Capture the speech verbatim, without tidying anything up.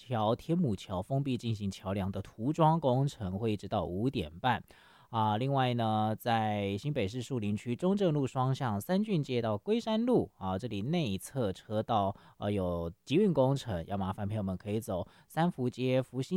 条天母桥封闭进行桥梁的涂装工程，会一直到五点半。啊，另外呢，在新北市树林区中正路双向三郡街到龟山路啊，这里内侧车道呃有集运工程，要麻烦朋友们可以走三福街、福兴